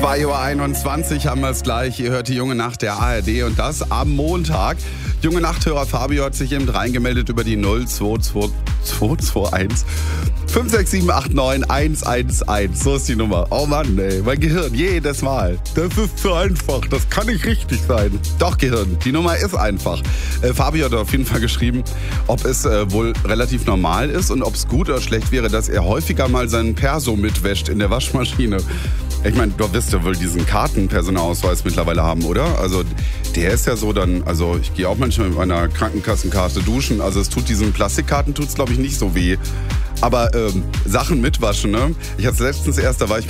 2:21 Uhr haben wir es gleich. Ihr hört die Junge Nacht der ARD und das am Montag. Junge Nachthörer Fabio hat sich eben reingemeldet über die 02221 56789 111. So ist die Nummer. Oh Mann, ey, mein Gehirn, jedes Mal. Das ist zu einfach, das kann nicht richtig sein. Doch, Gehirn, die Nummer ist einfach. Fabio hat auf jeden Fall geschrieben, ob es wohl relativ normal ist und ob es gut oder schlecht wäre, dass er häufiger mal seinen Perso mitwäscht in der Waschmaschine. Ich meine, du wirst ja wohl diesen Kartenpersonalausweis mittlerweile haben, oder? Also der ist ja so dann, also ich gehe auch manchmal mit meiner Krankenkassenkarte duschen, also es tut diesen Plastikkarten, tut's glaube ich nicht so weh. Aber Sachen mitwaschen, ne? Ich hatte letztens erst, da war ich